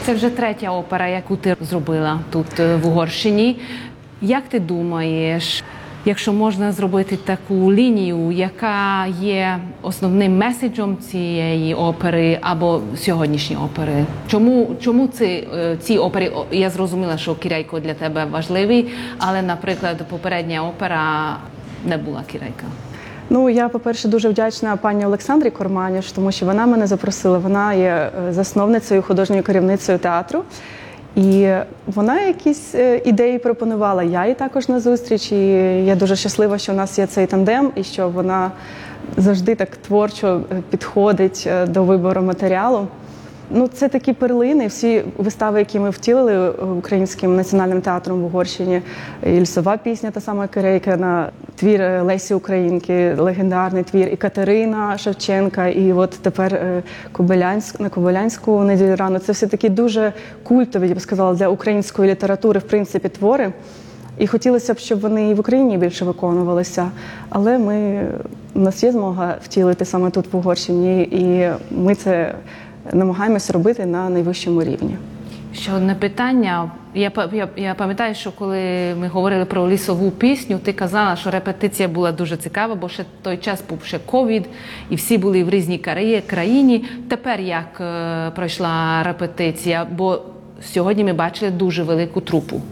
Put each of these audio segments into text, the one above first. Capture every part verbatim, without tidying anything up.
Це вже третя опера, яку ти зробила тут в Угорщині. Як ти думаєш, якщо можна зробити таку лінію, яка є основним меседжем цієї опери або сьогоднішньої опери? Чому, чому ці, ці опери, я зрозуміла, що Кірейко для тебе важливий, але, наприклад, попередня опера не була Кірейка? Ну, я, по-перше, дуже вдячна пані Олександрі Корманіш, тому що вона мене запросила. Вона є засновницею, художньою керівницею театру. І вона якісь ідеї пропонувала, я їй також на зустріч. І я дуже щаслива, що у нас є цей тандем, і що вона завжди так творчо підходить до вибору матеріалу. Ну, це такі перлини, всі вистави, які ми втілили Українським національним театром в Угорщині. І «Лісова пісня», та сама Кирейкина, твір Лесі Українки, легендарний твір, і Катерина Шевченка, і от тепер Кобилянськ, на Кобилянську неділю рано. Це все такі дуже культові, я б сказала, для української літератури, в принципі, твори. І хотілося б, щоб вони і в Україні більше виконувалися. Але ми, у нас є змога втілити саме тут в Угорщині, і ми це намагаємося робити на найвищому рівні. Ще одне питання. Я, я, я пам'ятаю, що коли ми говорили про лісову пісню, ти казала, що репетиція була дуже цікава, бо ще той час був ще ковід, і всі були в різній країні. Тепер як е, пройшла репетиція? Бо сьогодні ми бачили дуже велику трупу.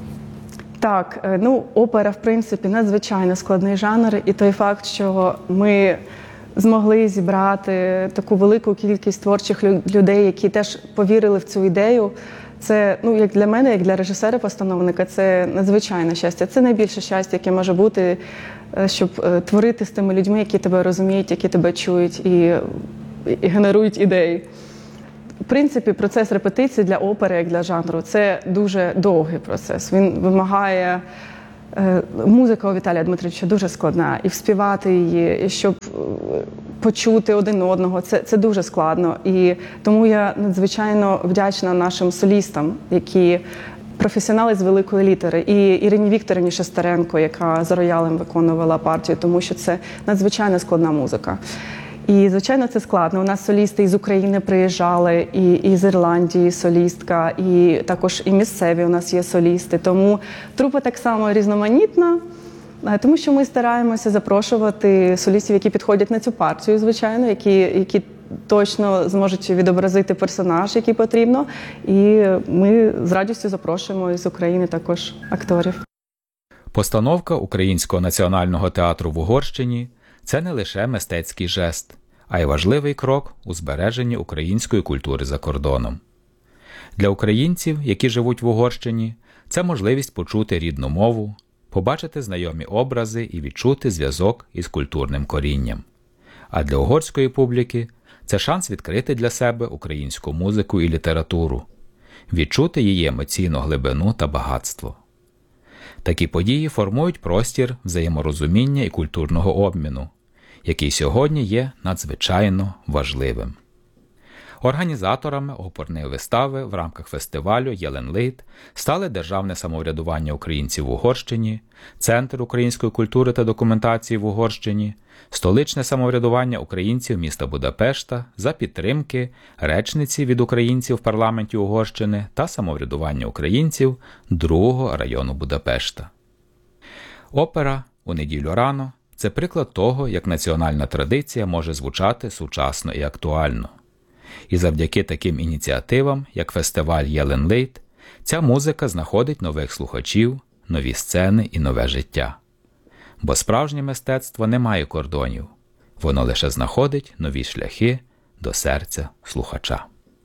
Так, ну, опера, в принципі, надзвичайно складний жанр, і той факт, що ми змогли зібрати таку велику кількість творчих людей, які теж повірили в цю ідею. Це, ну, як для мене, як для режисера-постановника, це надзвичайне щастя. Це найбільше щастя, яке може бути, щоб творити з тими людьми, які тебе розуміють, які тебе чують і, і генерують ідеї. В принципі, процес репетиції для опери, як для жанру, це дуже довгий процес. Він вимагає... Музика у Віталія Дмитровича дуже складна, і вспівати її, і щоб почути один одного, це, це дуже складно. І тому я надзвичайно вдячна нашим солістам, які професіонали з великої літери, і Ірині Вікторівні Шестеренко, яка за роялем виконувала партію, тому що це надзвичайно складна музика. І, звичайно, це складно. У нас солісти із України приїжджали, і, і з Ірландії солістка, і також і місцеві у нас є солісти. Тому трупа так само різноманітна, тому що ми стараємося запрошувати солістів, які підходять на цю партію, звичайно, які, які точно зможуть відобразити персонаж, який потрібно. І ми з радістю запрошуємо із України також акторів. Постановка Українського національного театру в Угорщині – це не лише мистецький жест, а й важливий крок у збереженні української культури за кордоном. Для українців, які живуть в Угорщині, це можливість почути рідну мову, побачити знайомі образи і відчути зв'язок із культурним корінням. А для угорської публіки – це шанс відкрити для себе українську музику і літературу, відчути її емоційну глибину та багатство. Такі події формують простір взаєморозуміння і культурного обміну, який сьогодні є надзвичайно важливим. Організаторами оперної вистави в рамках фестивалю «Єленлейт» стали Державне самоврядування українців в Угорщині, Центр української культури та документації в Угорщині, Столичне самоврядування українців міста Будапешта за підтримки речниці від українців в парламенті Угорщини та самоврядування українців другого району Будапешта. Опера «У неділю рано» – це приклад того, як національна традиція може звучати сучасно і актуально. І завдяки таким ініціативам, як фестиваль «Єленлейт», ця музика знаходить нових слухачів, нові сцени і нове життя. Бо справжнє мистецтво не має кордонів, воно лише знаходить нові шляхи до серця слухача.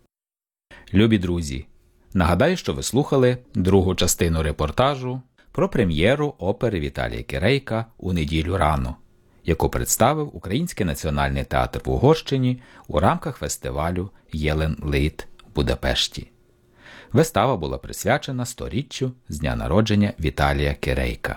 Любі друзі, нагадаю, що ви слухали другу частину репортажу про прем'єру опери Віталія Кірейка «У неділю рано», яку представив Український національний театр в Угорщині у рамках фестивалю «Єленлейт» в Будапешті. Вистава була присвячена сторіччю з дня народження Віталія Кірейка.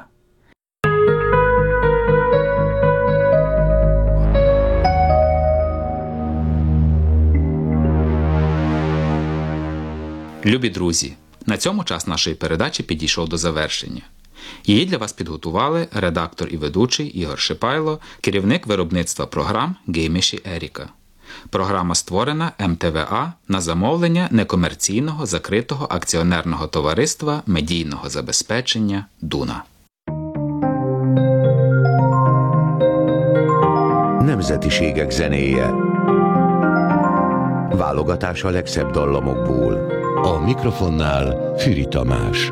Любі друзі, на цьому час нашої передачі підійшов до завершення. Її для вас підготували редактор і ведучий Ігор Шипайло, керівник виробництва програм Гейміші Еріка. Програма створена ем те ве а на замовлення некомерційного закритого акціонерного товариства медійного забезпечення «Дуна». Nemzetiségek zenéje. Válogatás a legszebb dallamokból. A mikrofonnál Füri Tamás.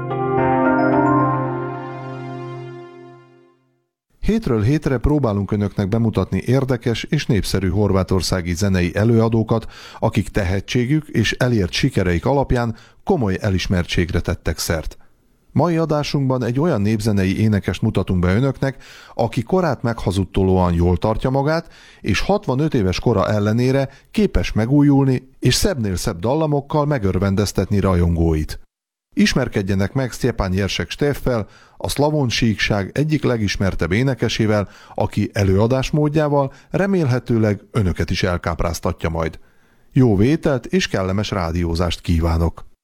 Hétről hétre próbálunk önöknek bemutatni érdekes és népszerű horvátországi zenei előadókat, akik tehetségük és elért sikereik alapján komoly elismertségre tettek szert. Mai adásunkban egy olyan népzenei énekest mutatunk be önöknek, aki korát meghazudtolóan jól tartja magát, és hatvanöt éves kora ellenére képes megújulni, és szebbnél szebb dallamokkal megörvendeztetni rajongóit. Ismerkedjenek meg Sztyepan Jersek Steffel, a szlavón síkság egyik legismertebb énekesével, aki előadásmódjával remélhetőleg önöket is elkápráztatja majd. Jó vételt és kellemes rádiózást kívánok!